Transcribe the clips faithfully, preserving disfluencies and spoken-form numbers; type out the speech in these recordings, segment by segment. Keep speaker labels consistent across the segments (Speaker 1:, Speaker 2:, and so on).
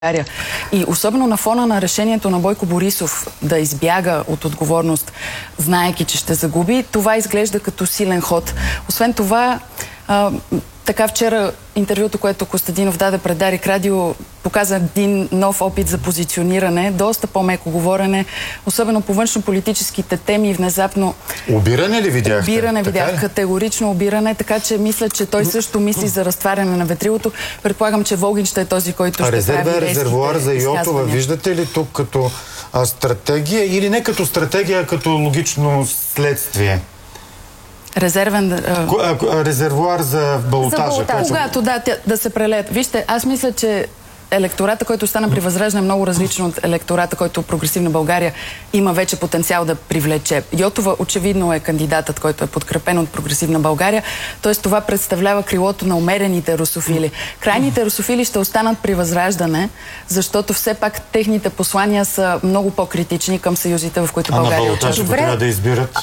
Speaker 1: И особено на фона на решението на Бойко Борисов да избяга от отговорност, знаейки, че ще загуби, това изглежда като силен ход. Освен това, а, така вчера интервюто, което Костадинов даде пред Дарик Радио, показа един нов опит за позициониране, доста по-меко говорене, особено по външно-политическите теми, внезапно...
Speaker 2: Обиране ли видяхте?
Speaker 1: Обиране видях, категорично обиране, така че мисля, че той също мисли за разтваряне на ветрилото. Предполагам, че Волгин ще е този, който ще
Speaker 2: резерва,
Speaker 1: прави
Speaker 2: резервите резервуар за Йотова, виждате ли тук като а, стратегия или не като стратегия, а като логично следствие?
Speaker 1: Резервен... А...
Speaker 2: Резервуар за балотажа.
Speaker 1: За балотажа. Когато да, да се прелеят. Вижте, аз мисля, че електората, който стана при Възраждане, е много различен от електората, който Прогресивна България има вече потенциал да привлече. Йотова очевидно е кандидатът, който е подкрепен от Прогресивна България. Т.е. това представлява крилото на умерените русофили. Крайните русофили ще останат при Възраждане, защото все пак техните послания са много по-критични към съюзите, в които България участва.
Speaker 2: А на балотажа трябва да избират?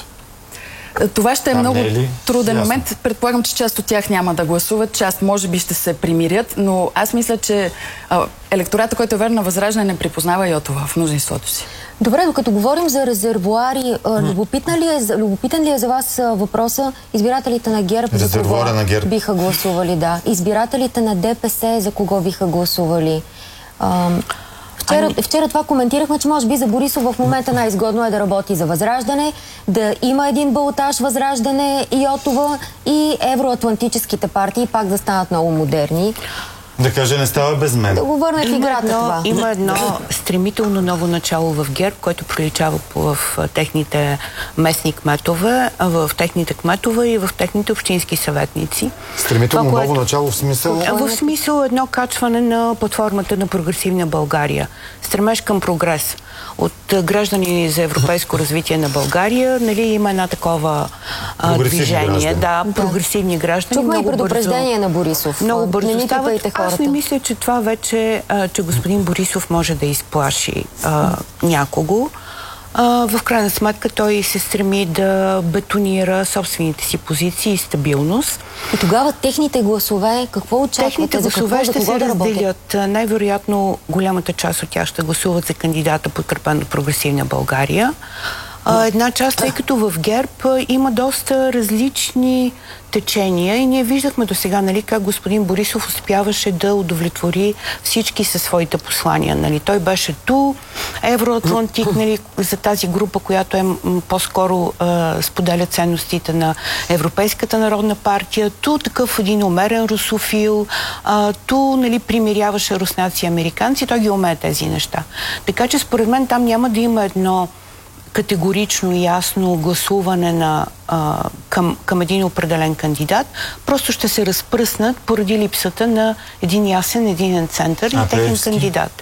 Speaker 1: Това ще е а, много е труден Ясно. момент. Предполагам, че част от тях няма да гласуват, част може би ще се примирят, но аз мисля, че а, електората, който е верен на Възраждане, не припознава Йотова в мнозинството си.
Speaker 3: Добре, докато говорим за резервуари, любопитен ли е, любопитен ли е за вас въпроса избирателите на ГЕРБ за кого
Speaker 2: на ГЕРБ.
Speaker 3: биха гласували? Да. Избирателите на ДПС за кого биха гласували? Ам... Вчера, вчера това коментирахме, че може би за Борисов в момента най-изгодно е да работи за Възраждане, да има един балотаж Възраждане и Йотова и евроатлантическите партии пак да станат много модерни.
Speaker 2: Да каже, не става без мен.
Speaker 3: Да го върне в играта
Speaker 4: едно,
Speaker 3: това.
Speaker 4: Има едно стремително ново начало в ГЕРБ, което приличава в техните местни кметове, в техните кметове и в техните общински съветници.
Speaker 2: Стремително това, ново което... начало в смисъл?
Speaker 4: В смисъл едно качване на платформата на Прогресивна България. Стремеж към прогрес. От граждани за европейско развитие на България, нали, има една такова а, движение. Граждани. Да, прогресивни граждани.
Speaker 3: Чухме и предупреждение на Борисов.
Speaker 4: Много бързо стават. Аз не мисля, че това вече, а, че господин Борисов може да изплаши а, някого. А, в крайна сметка той се стреми да бетонира собствените си позиции и стабилност.
Speaker 3: И тогава техните гласове, какво очаквате?
Speaker 4: Техните гласове ще се разделят. Най-вероятно голямата част от тях ще гласуват за кандидата, подкрепен от Прогресивна България. Една част, тъй като в ГЕРБ има доста различни течения и ние виждахме до сега, нали, как господин Борисов успяваше да удовлетвори всички със своите послания. Нали. Той беше ту, евроатлантик, нали, за тази група, която е по-скоро споделя ценностите на Европейската народна партия, ту такъв един умерен русофил, а, ту, нали, примиряваше руснаци и американци, той ги умее тези неща. Така че според мен там няма да има едно категорично и ясно гласуване на, а, към, към един определен кандидат, просто ще се разпръснат поради липсата на един ясен, единен център и техен кандидат.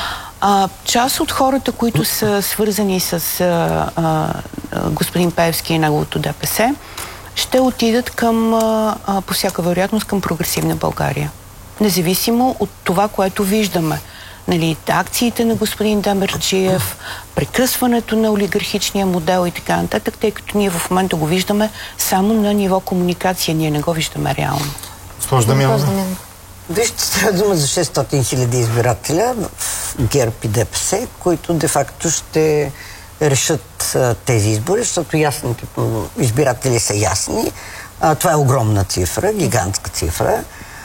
Speaker 4: А, част от хората, които са свързани с а, а, господин Пеевски и неговото ДПС, ще отидат към, а, по всяка вероятност, към Прогресивна България. Независимо от това, което виждаме. Нали, акциите на господин Демерджиев, прекъсването на олигархичния модел и така нататък, тъй като ние в момента го виждаме само на ниво комуникация, ние не го виждаме реално.
Speaker 2: Госпожа Дамянова.
Speaker 5: Вижте, става дума за шестстотин хиляди избирателя в ГЕРБ и ДПС, които де-факто ще решат а, тези избори, защото ясните избиратели са ясни. А, това е огромна цифра, гигантска цифра.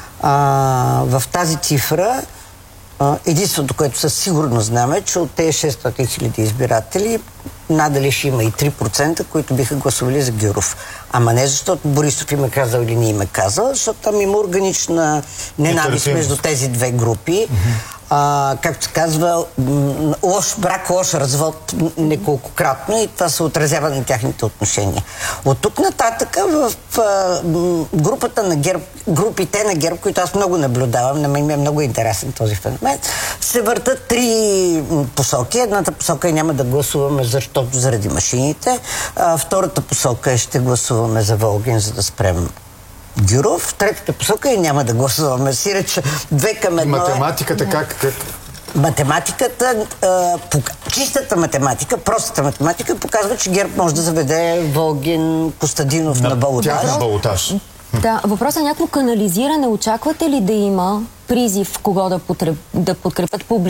Speaker 5: А, в тази цифра единството, което със сигурно знаме, е, че от тези шестстотин хиляди избиратели надали ще има и три процента, които биха гласували за Гюров. Ама не защото Борисов им е казал или не им е казал, защото там има органична ненавист между тези две групи. Mm-hmm. А, както се казва, лош брак, лош развод неколкократно и това се отразява на тяхните отношения. От тук нататък в, в групата на ГЕРБ, групите на ГЕРБ, които аз много наблюдавам, на мен е много интересен този феномен, се въртат три посоки. Едната посока е няма да гласуваме, защото заради машините. А, втората посока е ще гласуваме за Волгин, за да спрем Гюров. Третата посока и няма да гласуваме. Сиреч две към едно.
Speaker 2: Математиката как? как?
Speaker 5: Математиката, а, чистата математика, простата математика показва, че ГЕРБ може да заведе Волгин, Костадинов на, на балотаж.
Speaker 2: балотаж.
Speaker 3: Да, въпросът е някакво канализиране. Очаквате ли да има призив кого да, потреб, да подкрепят публично.